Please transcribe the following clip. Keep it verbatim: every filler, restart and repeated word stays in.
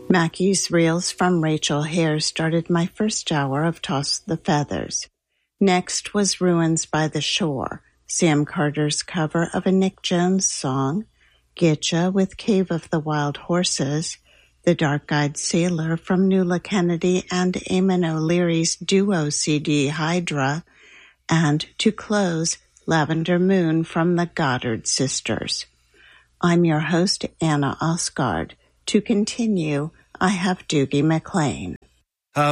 Mackie's Reels from Rachel Hare started my first hour of Toss the Feathers. Next was Ruins by the Shore, Sam Carter's cover of a Nick Jones song, Getcha with Cave of the Wild Horses, The Dark-Eyed Sailor from Nuala Kennedy and Eamon O'Leary's duo C D Hydra, and to close, Lavender Moon from the Goddard Sisters. I'm your host, Anna Osgard. To continue, I have Doogie McLean.